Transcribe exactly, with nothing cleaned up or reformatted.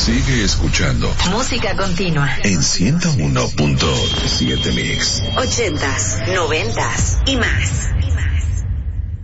Sigue escuchando. Música continua. En ciento uno punto siete Mix. Ochentas, noventas y más. Y más.